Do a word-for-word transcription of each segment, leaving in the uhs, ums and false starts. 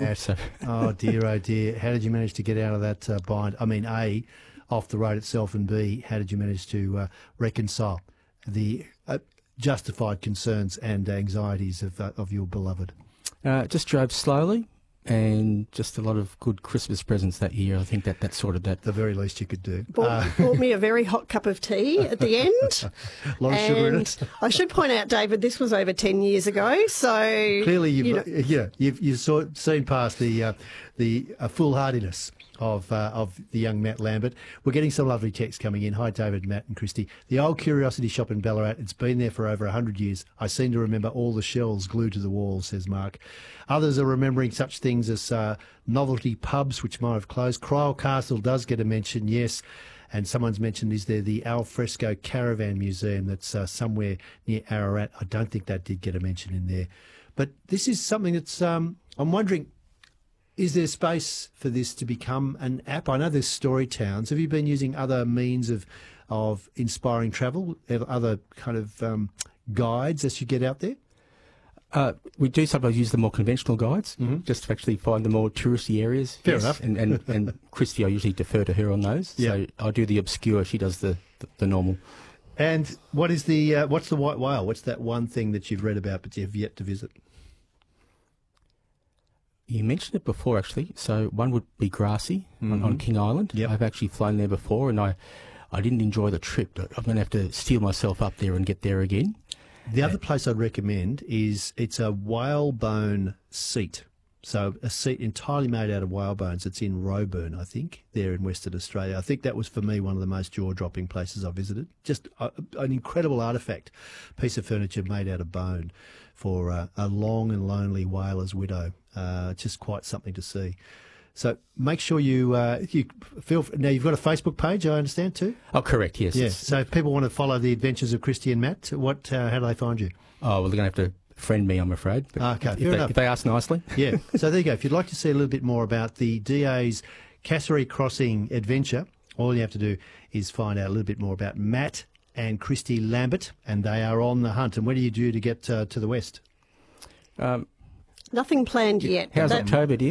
Matt. So. Oh, dear, oh, dear. How did you manage to get out of that uh, bind? I mean, A, off the road itself, and B, how did you manage to uh, reconcile the uh, justified concerns and anxieties of, uh, of your beloved? Uh, just drove slowly, and just a lot of good Christmas presents that year. I think that that sorted that. The very least you could do. Bought, Uh, bought me a very hot cup of tea at the end. a lot of sugar in And it. I should point out, David, this was over ten years ago. So Clearly, you've you know, yeah, you've you've saw, seen past the uh, the uh, foolhardiness of uh, of the young Matt Lambert. We're getting some lovely texts coming in. Hi, David, Matt, and Christy. The old Curiosity Shop in Ballarat. It's been there for over a hundred years. I seem to remember all the shells glued to the wall, says Mark. Others are remembering such things as uh, novelty pubs, which might have closed. Crile Castle does get a mention, yes. And someone's mentioned, is there the Al Fresco Caravan Museum that's uh, somewhere near Ararat? I don't think that did get a mention in there. But this is something that's, um, I'm wondering, is there space for this to become an app? I know there's story towns. Have you been using other means of of inspiring travel, other kind of um, guides as you get out there? Uh, we do sometimes use the more conventional guides, Mhm. just to actually find the more touristy areas. Fair yes. enough. And, and, and Christy, I usually defer to her on those. Yeah. So I do the obscure, she does the, the, the normal. And what is the uh, what's the white whale? What's that one thing that you've read about but you've yet to visit? You mentioned it before, actually. So one would be Grassy on, on King Island. Yep. I've actually flown there before, and I, I didn't enjoy the trip. But I'm going to have to steel myself up there and get there again. The other place I'd recommend is it's a whalebone seat. So a seat entirely made out of whale bones. It's in Roebourne, I think, there in Western Australia. I think that was, for me, one of the most jaw-dropping places I visited. Just a, an incredible artefact, piece of furniture made out of bone for uh, a long and lonely whaler's widow. Uh, just quite something to see. So make sure you uh, you feel. Now you've got a Facebook page, I understand too. Oh, correct. Yes. Yeah. It's- So if people want to follow the adventures of Christy and Matt, what? Uh, how do they find you? Oh, well, they're going to have to friend me, I'm afraid. But Okay, if fair they, enough. if they ask nicely. Yeah. So there you go. If you'd like to see a little bit more about the D A's Kasserine Crossing adventure, all you have to do is find out a little bit more about Matt and Christy Lambert, and they are on the hunt. And when are you due to get uh, to the west? Um, nothing planned yet. how's That- October, dear?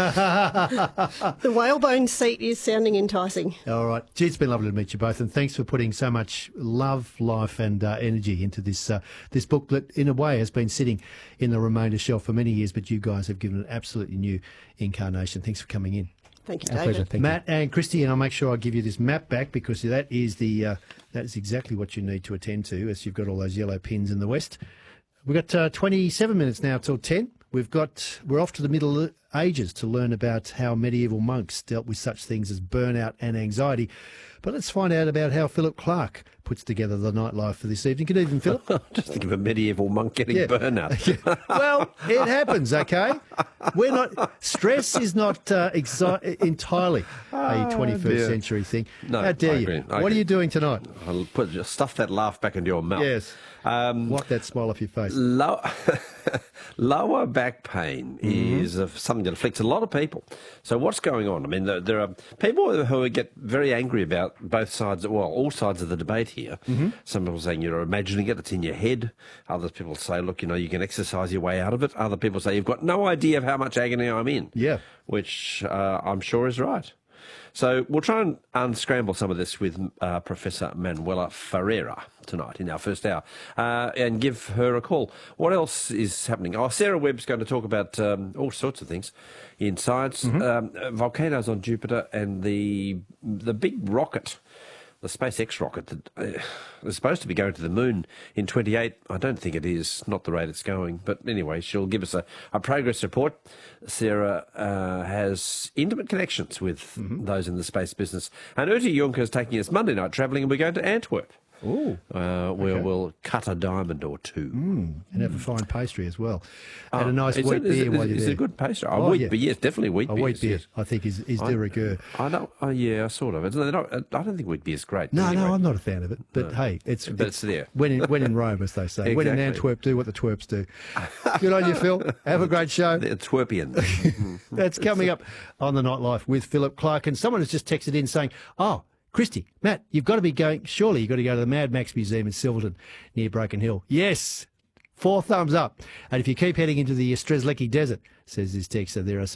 The whalebone seat is sounding enticing. All right. Gee, it's been lovely to meet you both, and thanks for putting so much love, life, and uh, energy into this uh, this book that, in a way, has been sitting in the remainder shelf for many years, but you guys have given it an absolutely new incarnation. Thanks for coming in. Thank you, Our David. pleasure. Thank Matt and Christy, and I'll make sure I give you this map back because that is the uh, that is exactly what you need to attend to, as you've got all those yellow pins in the west. We've got uh, twenty-seven minutes now till ten. We've got we're off to the Middle Ages to learn about how medieval monks dealt with such things as burnout and anxiety. But let's find out about how Philip Clark puts together the nightlife for this evening. Good evening, Philip. Just think of a medieval monk getting Yeah. burnout. Well, it happens, okay? We're not stress is not uh, exi- entirely a twenty-first dear. century thing. No, How dare I you? agree. I What are agree. you doing tonight? I'll put just stuff that laugh back into your mouth. Yes. Um, Wipe that smile off your face. Low, lower back pain Mm-hmm. is uh, something that afflicts a lot of people. So what's going on? I mean, there, there are people who get very angry about both sides, well, all sides of the debate here. Mm-hmm. Some people saying you're imagining it, it's in your head. Other people say, look, you know, you can exercise your way out of it. Other people say you've got no idea of how much agony I'm in. Yeah. Which uh, I'm sure is right. So we'll try and unscramble some of this with uh, Professor Manuela Ferreira tonight in our first hour uh, and give her a call. What else is happening? Oh, Sarah Webb's going to talk about um, all sorts of things in science, Mm-hmm. um, volcanoes on Jupiter and the the big rocket, the SpaceX rocket that uh, is supposed to be going to the moon in twenty-eight. I don't think it is, not the rate it's going. But anyway, she'll give us a, a progress report. Sarah uh, has intimate connections with Mm-hmm. those in the space business. And Uta Juncker is taking us Monday night travelling, and we're going to Antwerp. Ooh. Uh, where Okay. we'll cut a diamond or two. And have a fine pastry as well. And a nice Is wheat it- is beer it- while is you're it there. a good pastry? Oh, Oh, wheat yeah. beer, yes, definitely wheat A beer. wheat beer, Yes. I think, is, is I- de rigueur. I don't. Oh, yeah, sort of. It's, they're not, I don't think wheat beer is great. No, anyway. no, I'm not a fan of it. But hey, it's, But it's there. When in, when in Rome, as they say. When in Exactly. Antwerp, do what the twerps do. Good on you, Phil. Have a great show. They're twerpian. That's coming up on the Nightlife with Philip Clark. And someone has just texted in saying, oh, Christy, Matt, you've got to be going, surely you've got to go to the Mad Max Museum in Silverton near Broken Hill. Yes, four thumbs up. And if you keep heading into the Strzelecki Desert, says this texter, there are some